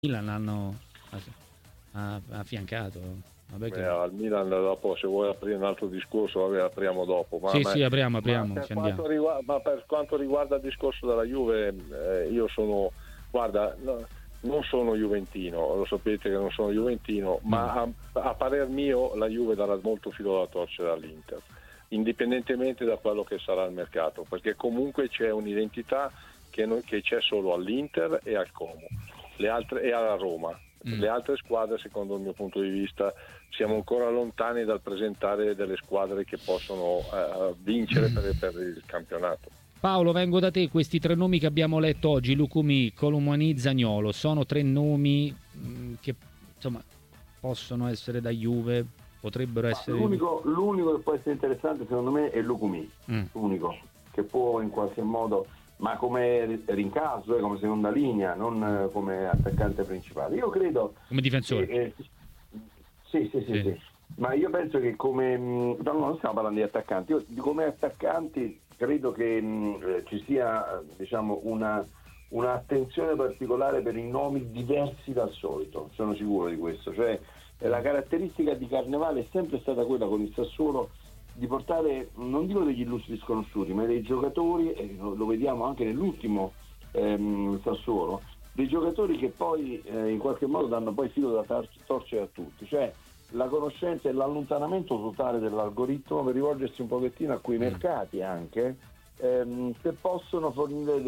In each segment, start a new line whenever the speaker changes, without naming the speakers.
Milan hanno affiancato. Vabbè che...
al Milan dopo, se vuoi aprire un altro discorso, apriamo dopo.
Sì, apriamo.
Ma per quanto riguarda il discorso della Juve, io sono, guarda, non sono juventino, lo sapete che non sono juventino, ma a parer mio la Juve darà molto filo da torcere all'Inter, indipendentemente da quello che sarà il mercato, perché comunque c'è un'identità che c'è solo all'Inter e al Como, le altre e alla Roma. Le altre squadre, secondo il mio punto di vista, siamo ancora lontani dal presentare delle squadre che possono vincere per il campionato.
Paolo, vengo da te. Questi tre nomi che abbiamo letto oggi, Lucumí, Colomouani, Zaniolo, sono tre nomi che insomma possono essere da Juve, potrebbero essere...
L'unico che può essere interessante secondo me è Lucumí, l'unico che può in qualche modo, ma come rincalzo, come seconda linea, non come attaccante principale. Io credo...
Come difensore?
Sì. Ma io penso che come... No, non stiamo parlando di attaccanti. Io come attaccanti credo che ci sia, diciamo, una attenzione particolare per i nomi diversi dal solito. Sono sicuro di questo. Cioè, la caratteristica di Carnevale è sempre stata quella con il Sassuolo di portare, non dico degli illustri sconosciuti, ma dei giocatori, e lo vediamo anche nell'ultimo Sassuolo, dei giocatori che poi in qualche modo danno poi filo da torcere a tutti, cioè la conoscenza e l'allontanamento totale dell'algoritmo per rivolgersi un pochettino a quei mercati anche che possono fornire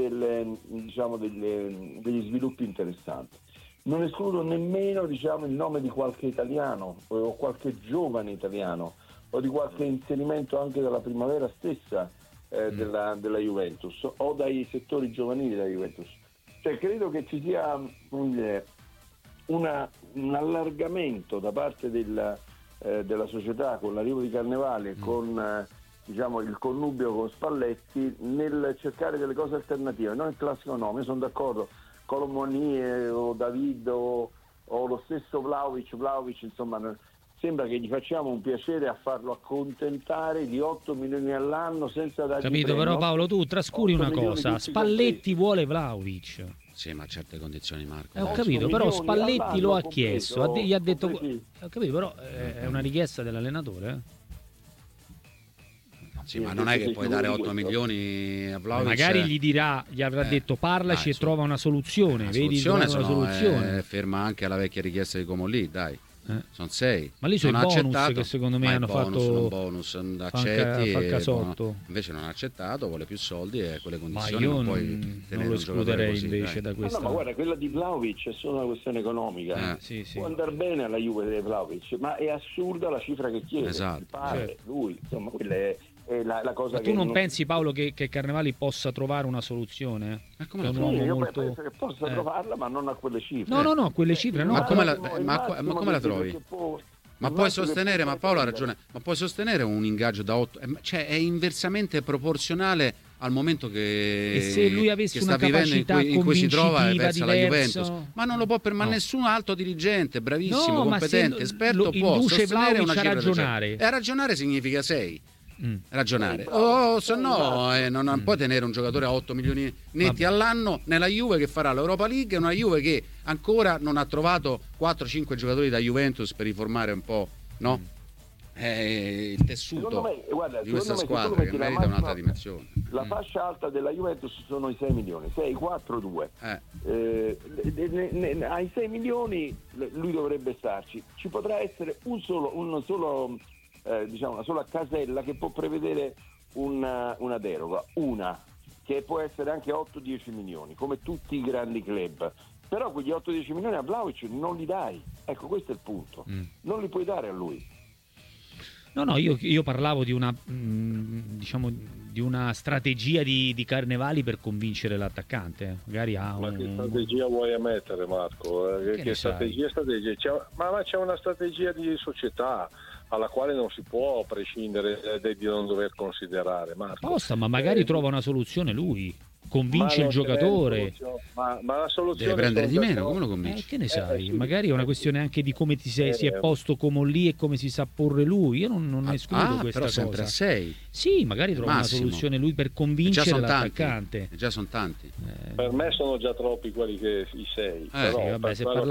degli sviluppi interessanti. Non escludo nemmeno, diciamo, il nome di qualche italiano o qualche giovane italiano o di qualche inserimento anche dalla primavera stessa della Juventus o dai settori giovanili della Juventus. Cioè credo che ci sia un allargamento da parte della società con l'arrivo di Carnevale, con diciamo il connubio con Spalletti, nel cercare delle cose alternative, non il classico nome. Io sono d'accordo, Colomouani o David o lo stesso Vlahovic, insomma sembra che gli facciamo un piacere a farlo accontentare di 8 milioni all'anno senza dargli
capito,
premio.
Però Paolo tu trascuri una cosa, Spalletti vuole Vlahovic.
Sì, ma a certe condizioni, Marco.
Ho capito, però Spalletti lo ha chiesto, gli ha detto...
Sì.
Ho capito, però è una richiesta dell'allenatore,
Sì, ma non è che puoi dare 8 milioni a Vlahovic.
Magari gli avrà detto parlaci e trova una soluzione.
Una soluzione, ferma anche alla vecchia richiesta di Comolli, dai. Sono 6.
Ma lì sono i bonus
accettato,
che secondo me hanno fatto
bonus accetti
fa il casotto.
invece non ha accettato, vuole più soldi e quelle condizioni
ma io
non puoi
non lo escluderei
così,
invece
dai.
da questa.
No, ma guarda, quella di Vlahovic è solo una questione economica.
Sì.
Può andare bene alla Juve di Vlahovic, ma è assurda la cifra che chiede.
Esatto,
certo. Lui, insomma, quella è la cosa.
Ma tu non pensi, Paolo, che Carnevali possa trovare una soluzione?
Come
io penso che possa trovarla, ma non a quelle cifre.
No, quelle cifre no.
Ma come la trovi? Ma puoi sostenere, ma Paolo ha ragione, ma puoi sostenere un ingaggio da 8, cioè è inversamente proporzionale al momento che,
e se lui avesse
che
una
sta vivendo in cui si trova verso la Juventus, ma non lo può per nessun alto dirigente bravissimo, competente, esperto può sostenere una cifra ragionare. E a ragionare significa 6. Ragionare se no non puoi tenere un giocatore a 8 milioni netti all'anno nella Juve che farà l'Europa League, una Juve che ancora non ha trovato 4-5 giocatori da Juventus per riformare un po', no? Il tessuto di questa squadra che merita un'altra dimensione.
La fascia alta della Juventus sono i 6 milioni, 6, 4, 2. Ai 6 milioni lui dovrebbe starci. Ci potrà essere una sola casella che può prevedere una deroga, che può essere anche 8-10 milioni, come tutti i grandi club. Però quegli 8-10 milioni a Vlahovic non li dai. Ecco, questo è il punto. Non li puoi dare a lui.
No, io parlavo di una di una strategia di Carnevali per convincere l'attaccante. Magari
Ma che strategia vuoi emettere, Marco? Che strategia? Ma c'è una strategia di società alla quale non si può prescindere di non dover considerare, Marco.
Ma magari trova una soluzione lui. convince il giocatore.
Ma la soluzione
deve prendere di meno, come lo convinci?
Che ne sai? Magari è una questione anche di come si è posto come lì e come si sa porre lui. Io non escludo questa
però
cosa.
Sempre a 6.
Sì, magari trova una soluzione lui per convincere l'attaccante.
Già sono tanti.
Per me sono già troppi quelli che i 6.
Però, vabbè, se